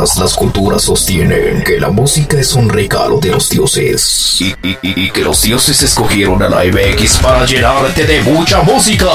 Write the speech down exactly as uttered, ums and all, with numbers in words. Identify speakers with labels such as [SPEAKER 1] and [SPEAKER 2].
[SPEAKER 1] Todas las culturas sostienen que la música es un regalo de los dioses y, y, y, y que los dioses escogieron a la M X para llenarte de mucha música.